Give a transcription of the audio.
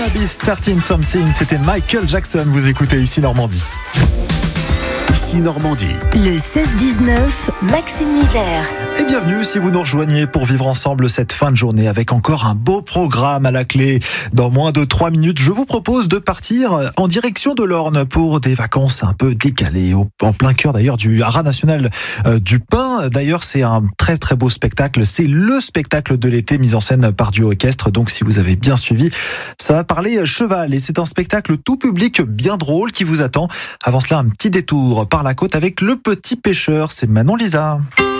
Be Starting Something, c'était Michael Jackson, vous écoutez ici Normandie. Ici Normandie. Le 16-19, Maxime Miller. Et bienvenue si vous nous rejoignez pour vivre ensemble cette fin de journée avec encore un beau programme à la clé. Dans moins de 3 minutes, je vous propose de partir en direction de l'Orne pour des vacances un peu décalées, en plein cœur d'ailleurs du haras national du Pin. D'ailleurs, c'est un très très beau spectacle. C'est le spectacle de l'été mis en scène par du orchestre. Donc si vous avez bien suivi, ça va parler cheval. Et c'est un spectacle tout public bien drôle qui vous attend. Avant cela, un petit détour par la côte avec Le Petit Pêcheur. C'est Manon Lisa.